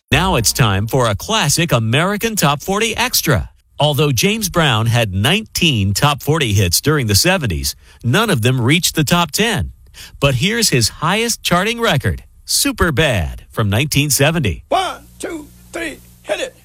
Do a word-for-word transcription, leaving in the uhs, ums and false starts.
Now it's time for a classic American Top forty Extra. Although James Brown had nineteen Top forty hits during the seventies, none of them reached the top ten. But here's his highest charting record, Super Bad, from nineteen seventy. One, two, three, hit it.